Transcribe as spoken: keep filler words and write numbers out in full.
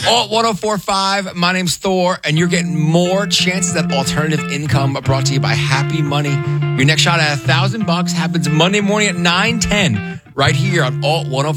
Alt one oh four point five. My name's Thor, and you're getting more chances at alternative income brought to you by Happy Money. Your next shot at a thousand bucks happens Monday morning at nine ten right here on Alt one oh four.